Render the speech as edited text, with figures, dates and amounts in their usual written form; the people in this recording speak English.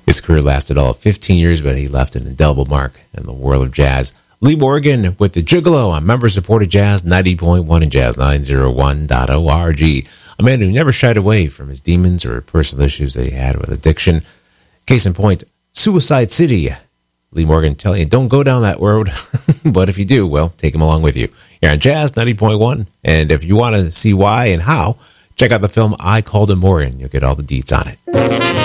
His career lasted all of 15 years, but he left an indelible mark in the world of jazz. Lee Morgan with the Gigolo on member-supported Jazz 90.1 and Jazz901.org. A man who never shied away from his demons or personal issues that he had with addiction. Case in point, Suicide City. Lee Morgan telling you, don't go down that road. But if you do, well, take him along with you. You're on Jazz 90.1. And if you want to see why and how, check out the film I Called Him Morgan. You'll get all the deets on it.